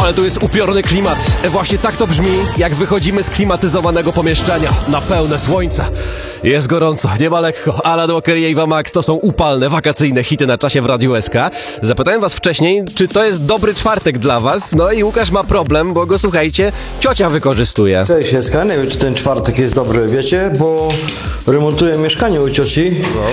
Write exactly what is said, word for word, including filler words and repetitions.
ale tu jest upiorny klimat. Właśnie tak to brzmi, jak wychodzimy z klimatyzowanego pomieszczenia na pełne słońce. Jest gorąco, nie ma lekko. Alan Walker i Ava Max to są upalne, wakacyjne hity na czasie w Radiu S K. Zapytałem was wcześniej, czy to jest dobry czwartek dla was. No i Łukasz ma problem, bo go, słuchajcie, ciocia wykorzystuje. Cześć, Eska, nie wiem, czy ten czwartek jest dobry, wiecie, bo remontuję mieszkanie u cioci